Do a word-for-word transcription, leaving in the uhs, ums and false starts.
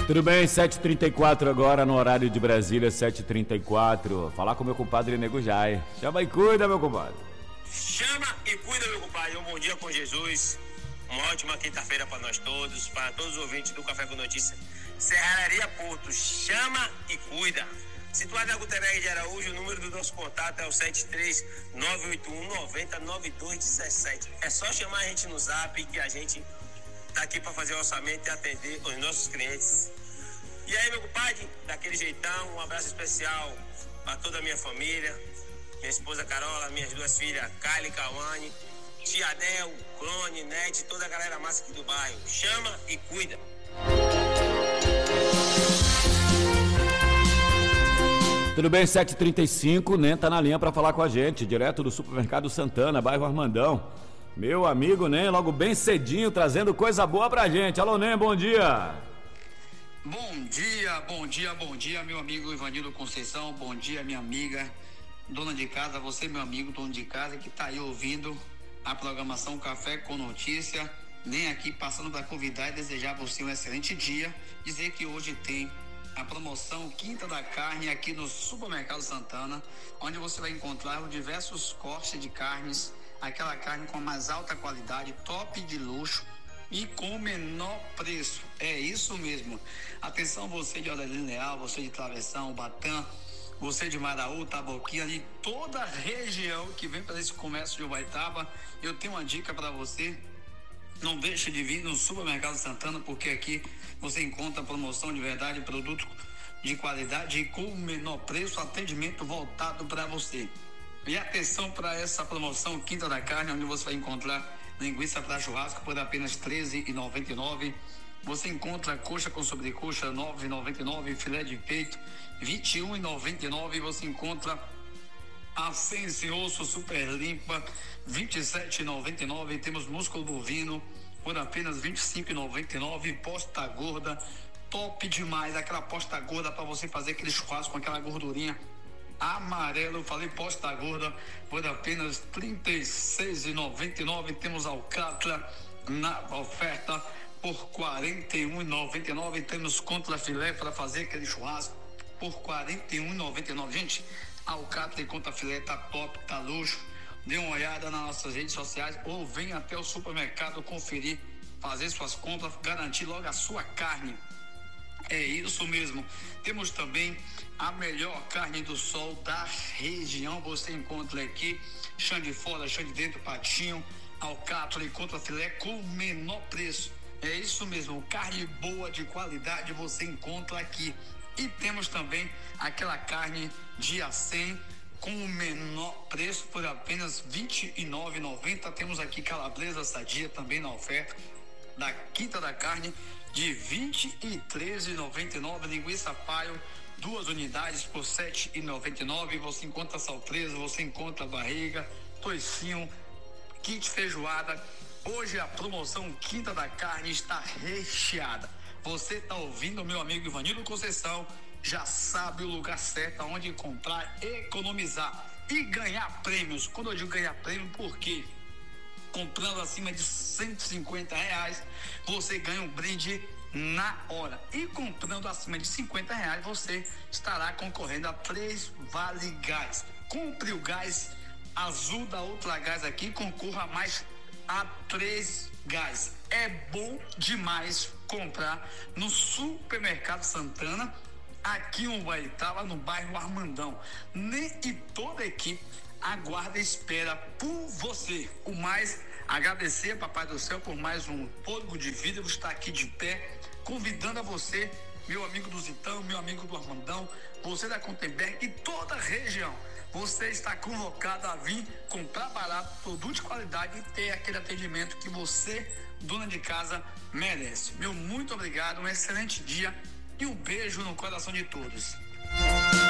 Tudo bem, sete e trinta e quatro agora no horário de Brasília, sete e trinta e quatro. Falar com meu compadre Nego Jai. Chama e cuida, meu compadre. Chama e cuida, meu compadre. Um bom dia com Jesus. Uma ótima quinta-feira para nós todos, para todos os ouvintes do Café com Notícia. Serraria Porto, chama e cuida. Situado na Gutenberg de Araújo, o número do nosso contato é o sete três nove oito um nove zero nove dois um sete. É só chamar a gente no zap que a gente tá aqui para fazer o orçamento e atender os nossos clientes. E aí, meu compadre, daquele jeitão, um abraço especial para toda a minha família, minha esposa Carola, minhas duas filhas, Kylie e Cauane, tia Del, Clone, Net, toda a galera massa aqui do bairro. Chama e cuida. Tudo bem, sete e trinta e cinco, Nen tá na linha para falar com a gente, direto do Supermercado Santana, bairro Armandão. Meu amigo Nen, logo bem cedinho, trazendo coisa boa pra gente. Alô, Nen, bom dia. Bom dia, bom dia, bom dia, meu amigo Ivanildo Conceição, bom dia, minha amiga, dona de casa, você, meu amigo, dono de casa, que tá aí ouvindo a programação Café com Notícia. Nem aqui passando para convidar e desejar a você um excelente dia, dizer que hoje tem a promoção Quinta da Carne aqui no Supermercado Santana, onde você vai encontrar diversos cortes de carnes, aquela carne com a mais alta qualidade, top de luxo e com o menor preço. É isso mesmo. Atenção, você de Aurelino Leal, você de Travessão, Batã, você de Maraú, Taboquinha, ali toda a região que vem para esse comércio de Ubaitaba, eu tenho uma dica para você. Não deixe de vir no Supermercado Santana, porque aqui você encontra promoção de verdade, produto de qualidade e com o menor preço, atendimento voltado para você. E atenção para essa promoção Quinta da Carne, onde você vai encontrar linguiça para churrasco por apenas treze reais e noventa e nove centavos. Você encontra coxa com sobrecoxa nove reais e noventa e nove centavos, filé de peito vinte e um reais e noventa e nove centavos. Você encontra a Sense osso super limpa vinte e sete reais e noventa e nove centavos. Temos músculo bovino por apenas vinte e cinco reais e noventa e nove centavos. Posta gorda, top demais, aquela posta gorda para você fazer aquele churrasco com aquela gordurinha amarelo, falei posta gorda por apenas trinta e seis reais e noventa e nove centavos. Temos alcatra na oferta por quarenta e um reais e noventa e nove centavos. Temos contra filé para fazer aquele churrasco por quarenta e um reais e noventa e nove centavos. Gente, alcatra e contra filé tá top, tá luxo. Dê uma olhada nas nossas redes sociais ou venha até o supermercado conferir, fazer suas compras, garantir logo a sua carne. É isso mesmo. Temos também a melhor carne do sol da região. Você encontra aqui chão de fora, chão de dentro, patinho, alcatra e contra filé com o menor preço. É isso mesmo, carne boa de qualidade você encontra aqui. E temos também aquela carne de acém com o menor preço por apenas vinte e nove reais e noventa centavos. Temos aqui calabresa sadia também na oferta da Quinta da Carne de vinte e três reais e noventa e nove centavos. Linguiça paio, duas unidades por sete reais e noventa e nove centavos. Você encontra salpresa, você encontra barriga, toicinho, kit feijoada. Hoje a promoção Quinta da Carne está recheada. Você está ouvindo, meu amigo Ivanildo Conceição, já sabe o lugar certo aonde comprar, economizar e ganhar prêmios. Quando eu digo ganhar prêmio, por quê? Comprando acima de cento e cinquenta reais, você ganha um brinde na hora. E comprando acima de cinquenta reais, você estará concorrendo a três Vale Gás. Compre o gás azul da Ultra Gás aqui, concorra a mais a três gás. É bom demais comprar no Supermercado Santana, aqui em Ubaitaba, no bairro Armandão. Nem e toda a equipe aguarda e espera por você. O mais, agradecer, Papai do Céu, por mais um fôlego de vida. Eu vou estar aqui de pé, convidando a você, meu amigo do Zitão, meu amigo do Armandão, você da Gutenberg e toda a região. Você está convocado a vir comprar barato, produto de qualidade e ter aquele atendimento que você, dona de casa, merece. Meu muito obrigado, um excelente dia e um beijo no coração de todos.